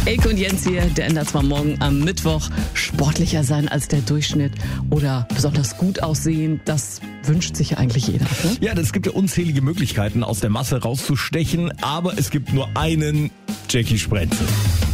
Elke und Jens hier, der ändert zwar morgen am Mittwoch sportlicher sein als der Durchschnitt oder besonders gut aussehen, das wünscht sich ja eigentlich jeder. Ne? Ja, es gibt ja unzählige Möglichkeiten, aus der Masse rauszustechen, aber es gibt nur einen Jackie Sprenzel.